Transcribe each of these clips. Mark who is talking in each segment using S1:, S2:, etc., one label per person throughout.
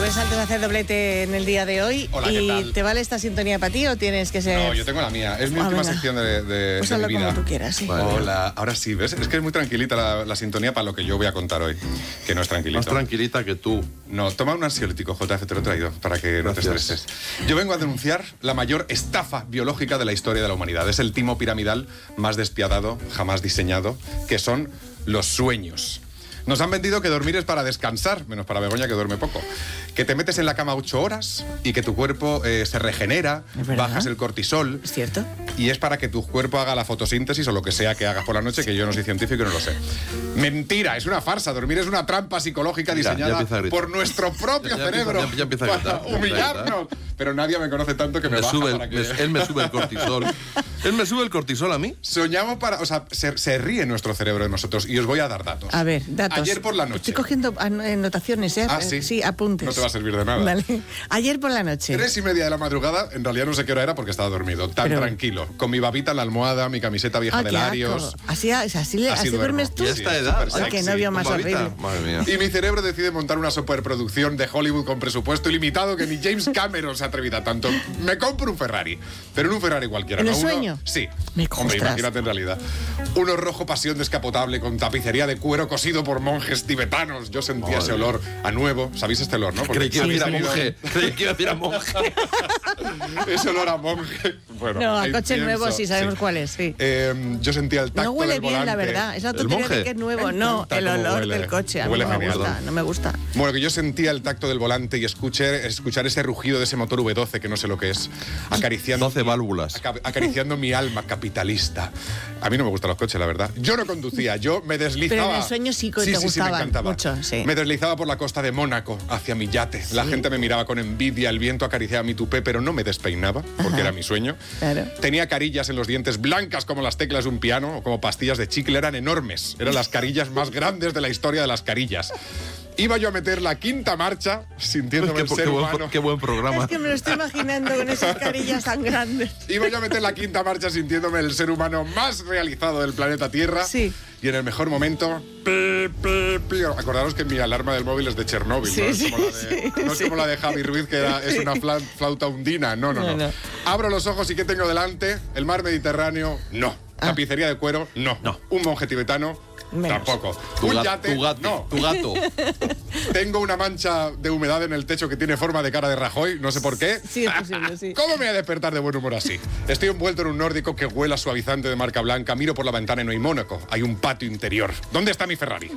S1: sobresaltos a hacer doblete en el día de hoy.
S2: Hola, ¿qué tal?
S1: ¿Te vale esta sintonía para ti o tienes que ser...?
S2: No, yo tengo la mía. Es mi última
S1: venga.
S2: sección de
S1: Pues
S2: mi
S1: hazlo
S2: vida.
S1: como tú quieras, sí.
S2: Vale. Hola, ahora sí, ¿ves? Es que es muy tranquilita la sintonía para lo que yo voy a contar hoy. Que no es tranquilito.
S3: Más tranquilita que tú.
S2: No, toma un ansiolítico, JF, te lo he traído, para que no te
S3: Gracias.
S2: estreses. Yo vengo a denunciar la mayor estafa biológica de la historia de la humanidad. Es el timo piramidal más despiadado, jamás diseñado, que son los sueños. Nos han vendido que dormir es para descansar, menos para Begoña, que duerme poco. Que te metes en la cama 8 horas y que tu cuerpo se regenera,
S1: ¿Es verdad?
S2: bajas el cortisol.
S1: ¿Es cierto?
S2: Y es para que tu cuerpo haga la fotosíntesis o lo que sea que hagas por la noche, que yo no soy científico y no lo sé. Mentira, es una farsa. Dormir es una trampa psicológica
S3: Ya
S2: diseñada
S3: empieza a gritar.
S2: por nuestro propio
S3: Ya
S2: cerebro
S3: empieza a
S2: para
S3: gritar, ya empieza a
S2: humillarnos. Pero nadie me conoce tanto que me baja para que...
S3: Él me sube el cortisol. ¿Él me sube el cortisol a mí?
S2: Soñamos para... O sea, se ríe nuestro cerebro de nosotros y os voy a dar datos.
S1: A ver, datos.
S2: Ayer por la noche.
S1: Estoy cogiendo anotaciones, ¿eh?
S2: Ah, ¿sí?
S1: Sí, apuntes.
S2: No te va a servir de nada.
S1: Vale. Ayer por la noche.
S2: 3:30 de la madrugada, en realidad no sé qué hora era porque estaba dormido, tan
S1: Pero-
S2: tranquilo, con mi babita en la almohada, mi camiseta vieja de
S1: qué
S2: Larios.
S1: asco. ¿Así
S2: Así
S1: duermes tú?
S3: ¿Y a
S2: Sí,
S3: esta
S2: es
S3: edad?
S2: súper
S1: Ay, qué
S2: sexy.
S1: novio más
S3: ¿Con babita?
S1: horrible.
S3: Madre mía.
S2: Y mi cerebro decide montar una superproducción de Hollywood con presupuesto ilimitado que ni James Cameron se atrevida a tanto. Me compro un Ferrari, pero en un Ferrari cualquiera.
S1: ¿En
S2: ¿no?
S1: el sueño?
S2: Sí.
S1: Me
S2: Hombre,
S1: ostras.
S2: imagínate en realidad. Uno rojo pasión descapotable con tapicería de cuero cosido por monjes tibetanos. Yo sentía ese olor a nuevo. ¿Sabéis este olor, no? Porque
S3: Creí que iba a decir a
S2: habéis
S3: monje. Creí que iba a decir a monje.
S2: tenido ese olor a monje. Bueno,
S1: No, a
S2: ahí
S1: coche
S2: pienso,
S1: nuevo sí sabemos cuál es, sí.
S2: Yo sentía el tacto
S1: No huele
S2: del
S1: bien, la
S2: volante.
S1: verdad. Es la
S3: ¿El
S1: tontería de
S3: monje?
S1: que es nuevo.
S2: Me
S1: No,
S2: encanta
S1: el
S2: cómo
S1: olor
S2: huele.
S1: del coche. A mí
S2: Huele
S1: no me
S2: genial.
S1: gusta, no me gusta.
S2: Bueno, que yo sentía el tacto del volante y escuchar ese rugido de ese motor V12, que no sé lo que es, acariciando,
S3: 12 válvulas.
S2: acariciando mi alma capitalista. A mí no me gustan los coches, la verdad. Yo no conducía, yo me deslizaba.
S1: Pero en el sueño sí que te
S2: me
S1: gustaban
S2: encantaba.
S1: mucho, sí.
S2: Me deslizaba por la costa de Mónaco hacia mi yate. La gente me miraba con envidia, el viento acariciaba mi tupé, pero no me despeinaba, porque era mi sueño.
S1: Claro.
S2: Tenía carillas en los dientes blancas como las teclas de un piano o como pastillas de chicle, eran enormes. Eran las carillas más grandes de la historia de las carillas. Iba yo a meter la quinta marcha sintiéndome el ser humano.
S3: Qué buen programa.
S1: Es que me lo estoy imaginando con esas carillas tan grandes.
S2: Iba yo a meter la quinta marcha sintiéndome el ser humano más realizado del planeta Tierra.
S1: Sí.
S2: Y en el mejor momento... pi, pi, pi. Acordaros que mi alarma del móvil es de Chernóbil,
S1: Sí,
S2: ¿no? Es
S1: sí,
S2: como la de,
S1: sí,
S2: no es
S1: sí.
S2: como la de Javi Ruiz, que es una flauta hundina. No.
S1: No.
S2: Abro los ojos y ¿qué tengo delante? El mar Mediterráneo, no. Tapicería de cuero, no. Un monje tibetano,
S1: Menos.
S2: tampoco.
S3: Tu
S2: Un
S3: gato,
S2: yate,
S3: tu gato,
S2: no.
S3: tu gato.
S2: Tengo una mancha de humedad en el techo que tiene forma de cara de Rajoy, no sé por qué.
S1: Sí, es posible, sí.
S2: ¿Cómo me voy a despertar de buen humor así? Estoy envuelto en un nórdico que huele a suavizante de marca blanca. Miro por la ventana y no hay Mónaco. Hay un patio interior. ¿Dónde está mi Ferrari?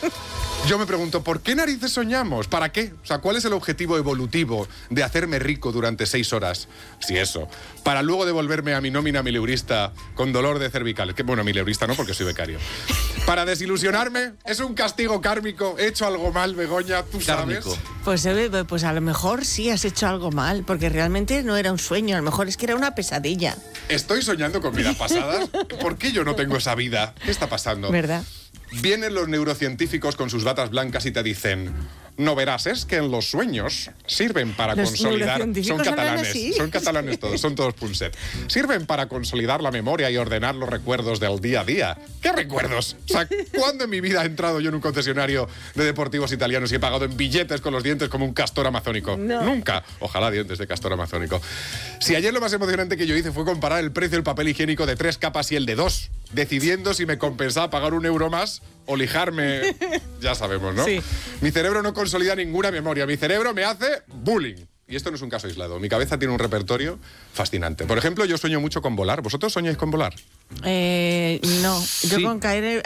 S2: Yo me pregunto, ¿por qué narices soñamos? ¿Para qué? O sea, ¿cuál es el objetivo evolutivo de hacerme rico durante 6 horas? Si eso. Para luego devolverme a mi nómina mileurista con dolor de cervical. Que bueno, mileurista no, porque soy becario. Para desilusionarme, es un castigo kármico. He hecho algo mal, Begoña, tú sabes.
S3: Kármico.
S1: Pues a lo mejor sí has hecho algo mal, porque realmente no era un sueño, a lo mejor es que era una pesadilla,
S2: Estoy soñando con vidas pasadas. ¿Por qué yo no tengo esa vida? ¿Qué está pasando?
S1: ¿verdad?
S2: Vienen los neurocientíficos con sus batas blancas y te dicen, no verás, es que en los sueños sirven para
S1: Los
S2: consolidar... Son
S1: neurocientíficos hablan así.
S2: son catalanes todos, son todos punset. Sirven para consolidar la memoria y ordenar los recuerdos del día a día. ¿Qué recuerdos? O sea, ¿cuándo en mi vida he entrado yo en un concesionario de deportivos italianos y he pagado en billetes con los dientes como un castor amazónico?
S1: No.
S2: Nunca. Ojalá dientes de castor amazónico. Si ayer lo más emocionante que yo hice fue comparar el precio del papel higiénico de 3 capas y el de 2, decidiendo si me compensaba pagar €1 más o lijarme, ya sabemos, ¿no?
S1: Sí.
S2: Mi cerebro no consolida ninguna memoria, mi cerebro me hace bullying. Y esto no es un caso aislado, mi cabeza tiene un repertorio fascinante. Por ejemplo, yo sueño mucho con volar. ¿Vosotros soñáis con volar?
S1: No, yo
S3: Sí.
S1: con caer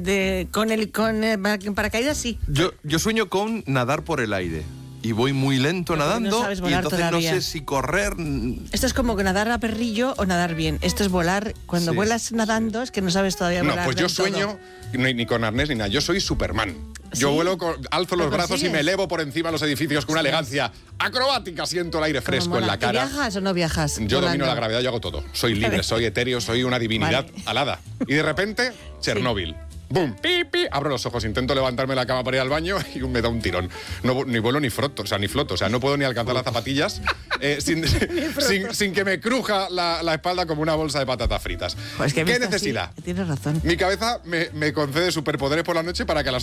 S1: con paracaídas sí.
S3: Yo sueño con nadar por el aire. Y voy muy lento
S1: Pero porque no
S3: nadando.
S1: sabes
S3: Y
S1: volar
S3: entonces
S1: todavía.
S3: no sé si correr.
S1: Esto es como que nadar a perrillo o nadar bien. Esto es volar. Cuando
S3: Sí,
S1: vuelas nadando es que no sabes todavía
S2: No,
S1: volar.
S2: pues yo
S1: del todo.
S2: sueño, ni con arnés ni nada, yo soy Superman. Yo
S1: ¿Sí?
S2: vuelo, alzo los
S1: ¿Lo
S2: brazos y
S1: consigues?
S2: me elevo por encima de los edificios con una elegancia acrobática, siento el aire fresco
S1: Como
S2: en la
S1: mola.
S2: cara.
S1: ¿Y viajas o no viajas?
S2: Yo domino
S1: volando?
S2: la gravedad, yo hago todo. Soy libre, soy etéreo, soy una divinidad
S1: Vale.
S2: alada. Y de repente, Chernóbil. ¡Bum! ¡Pi, pi! Abro los ojos, intento levantarme de la cama para ir al baño y me da un tirón. No, ni vuelo ni floto, o sea, no puedo ni alcanzar las zapatillas sin que me cruja la espalda como una bolsa de patatas fritas.
S1: Jo, es que
S2: ¿Qué
S1: visto así,
S2: necesidad?
S1: tienes razón.
S2: Mi cabeza me concede superpoderes por la noche para que a las